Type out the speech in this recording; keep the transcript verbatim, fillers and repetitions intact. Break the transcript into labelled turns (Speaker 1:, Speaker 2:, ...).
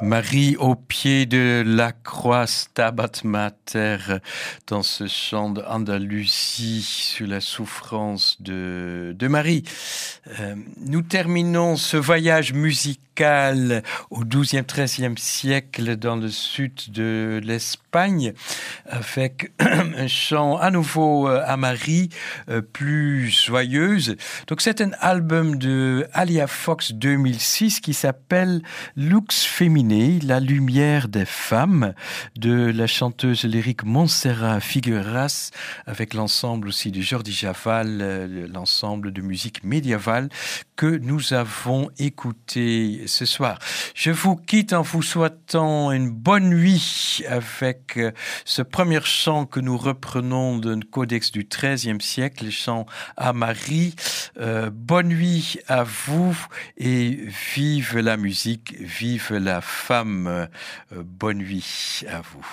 Speaker 1: Marie au pied de la croix, Stabat Mater, dans ce chant d'Andalousie sur la souffrance de, de Marie. Euh, nous terminons ce voyage musical au douzième treizième siècle dans le sud de l'Espagne avec un chant à nouveau à Marie, euh, plus joyeuse. Donc c'est un album de Alia Fox deux mille six qui s'appelle Lux Feminae, la lumière des femmes, de la chanteuse lyrique Montserrat Figueras, avec l'ensemble aussi de Jordi Javal, l'ensemble de musique médiévale que nous avons écouté ce soir. Je vous quitte en vous souhaitant une bonne nuit avec ce premier chant que nous reprenons d'un codex du treizième siècle, le chant à Marie. Euh, bonne nuit à vous et vive la musique, vive la femme. Euh, bonne nuit à vous.